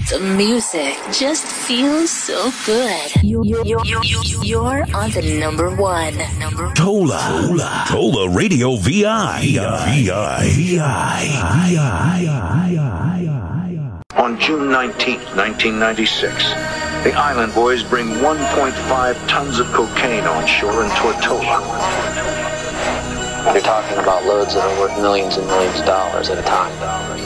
The music just feels so good. You're on the number one. Tola Radio VI. On June 19, 1996, the Island Boys bring 1.5 tons of cocaine on shore in Tortola. You're talking about loads that are worth millions and millions of dollars at a time.